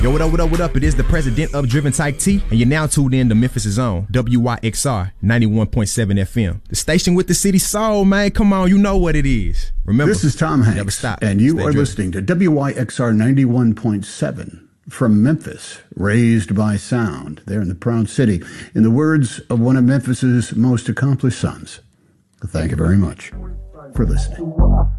Yo, what up, what up, what up? It is the president of Driven Type T, and you're now tuned in to Memphis' own WYXR 91.7 FM. The station with the city soul, man. Come on, you know what it is. Remember, this is Tom Hanks, never stop. And you Stay are driven. listening to WYXR 91.7 from Memphis, raised by sound, there in the proud city. In the words of one of Memphis's most accomplished sons, thank you very much for listening.